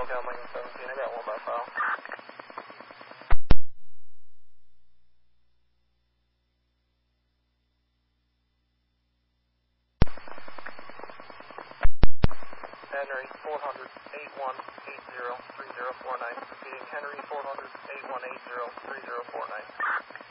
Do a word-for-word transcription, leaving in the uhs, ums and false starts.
Lookout Mike seventeen, I got one by file. Henry four hundred, eight one eight zero, three zero four nine. Repeating Henry four hundred, eight one eight zero, three zero four nine.